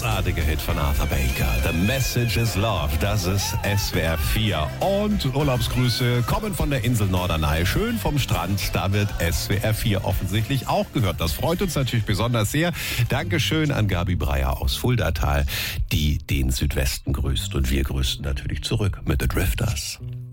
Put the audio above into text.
großartige Hit von Arthur Baker. The Message is Love. Das ist SWR 4. Und Urlaubsgrüße kommen von der Insel Norderney. Schön vom Strand. Da wird SWR 4 offensichtlich auch gehört. Das freut uns natürlich besonders sehr. Dankeschön an Gabi Breyer aus Fuldatal, die den Südwesten grüßt. Und wir grüßen natürlich zurück mit The Drifters.